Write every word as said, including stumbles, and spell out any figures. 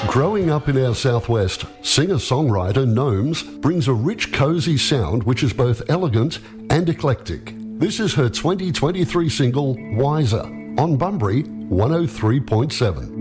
Growing up in our southwest, singer-songwriter Gnomes brings a rich, cosy sound which is both elegant and eclectic. This is her twenty twenty-three single, Wiser, on Bunbury one oh three point seven.